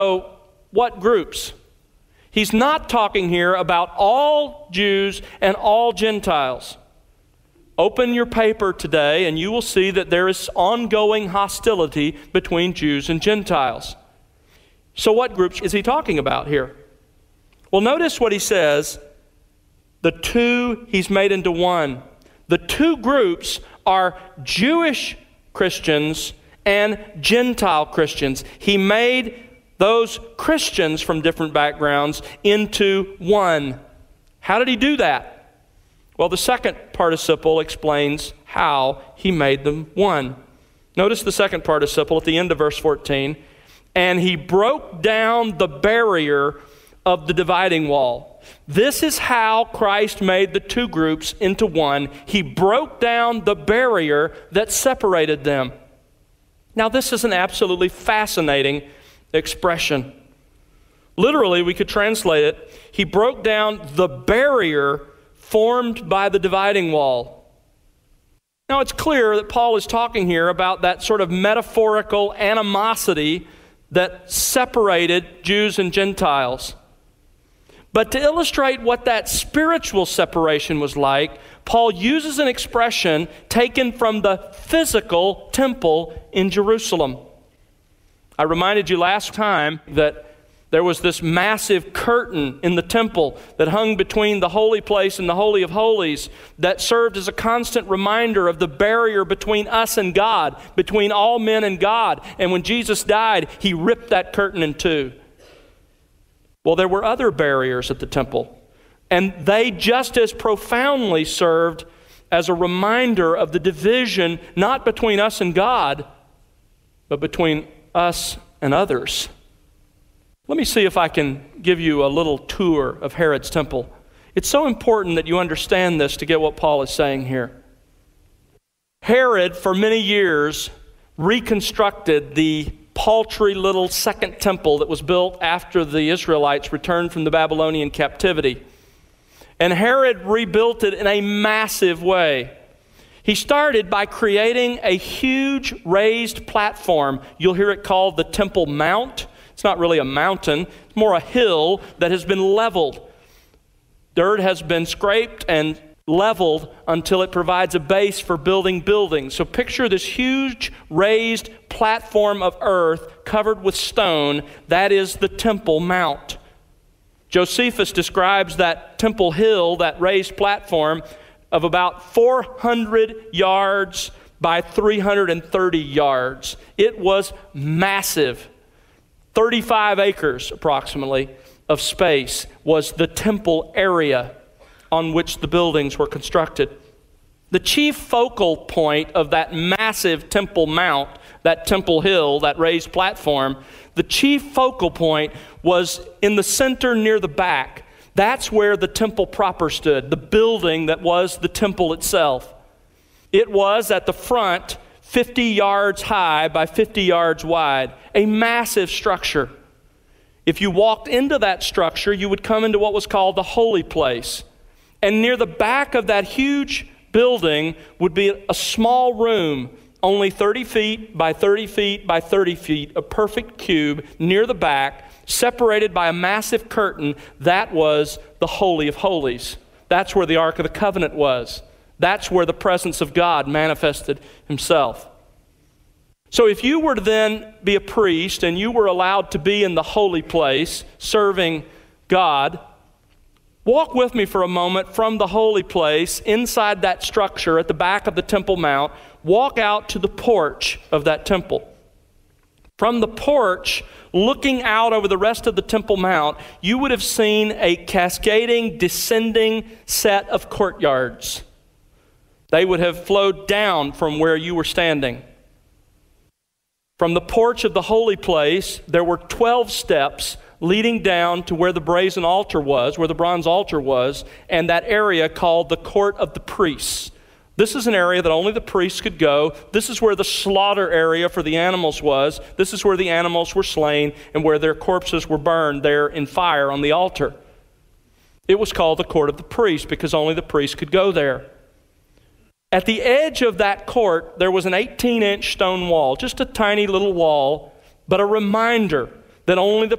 So, what groups? He's not talking here about all Jews and all Gentiles. Open your paper today and you will see that there is ongoing hostility between Jews and Gentiles. So what groups is he talking about here? Well, notice what he says. The two he's made into one. The two groups are Jewish Christians and Gentile Christians. He made those Christians from different backgrounds into one. How did he do that? Well, the second participle explains how he made them one. Notice the second participle at the end of verse 14. And he broke down the barrier of the dividing wall. This is how Christ made the two groups into one. He broke down the barrier that separated them. Now, this is an absolutely fascinating expression. Literally, we could translate it, he broke down the barrier formed by the dividing wall. Now, it's clear that Paul is talking here about that sort of metaphorical animosity that separated Jews and Gentiles. But to illustrate what that spiritual separation was like, Paul uses an expression taken from the physical temple in Jerusalem. I reminded you last time that there was this massive curtain in the temple that hung between the holy place and the Holy of Holies that served as a constant reminder of the barrier between us and God, between all men and God. And when Jesus died, he ripped that curtain in two. Well, there were other barriers at the temple, and they just as profoundly served as a reminder of the division not between us and God, but between us and others. Let me see if I can give you a little tour of Herod's temple. It's so important that you understand this to get what Paul is saying here. Herod, for many years, reconstructed the paltry little second temple that was built after the Israelites returned from the Babylonian captivity. And Herod rebuilt it in a massive way. He started by creating a huge raised platform. You'll hear it called the Temple Mount. It's not really a mountain, it's more a hill that has been leveled. Dirt has been scraped and leveled until it provides a base for building buildings. So picture this huge raised platform of earth covered with stone. That is the Temple Mount. Josephus describes that Temple Hill, that raised platform, of about 400 yards by 330 yards. It was massive. 35 acres approximately of space was the temple area on which the buildings were constructed. The chief focal point of that massive Temple Mount, that Temple Hill, that raised platform, the chief focal point was in the center near the back. That's where the temple proper stood, the building that was the temple itself. It was at the front 50 yards high by 50 yards wide, a massive structure. If you walked into that structure, you would come into what was called the holy place. And near the back of that huge building would be a small room, only 30 feet by 30 feet by 30 feet, a perfect cube near the back, separated by a massive curtain. That was the Holy of Holies. That's where the Ark of the Covenant was. That's where the presence of God manifested himself. So if you were to then be a priest and you were allowed to be in the holy place serving God, walk with me for a moment from the holy place inside that structure at the back of the Temple Mount. Walk out to the porch of that temple. From the porch, looking out over the rest of the Temple Mount, you would have seen a cascading, descending set of courtyards. They would have flowed down from where you were standing. From the porch of the holy place, there were 12 steps leading down to where the brazen altar was, where the bronze altar was, and that area called the court of the priests. This is an area that only the priests could go. This is where the slaughter area for the animals was. This is where the animals were slain and where their corpses were burned there in fire on the altar. It was called the court of the priests because only the priests could go there. At the edge of that court, there was an 18-inch stone wall, just a tiny little wall, but a reminder that only the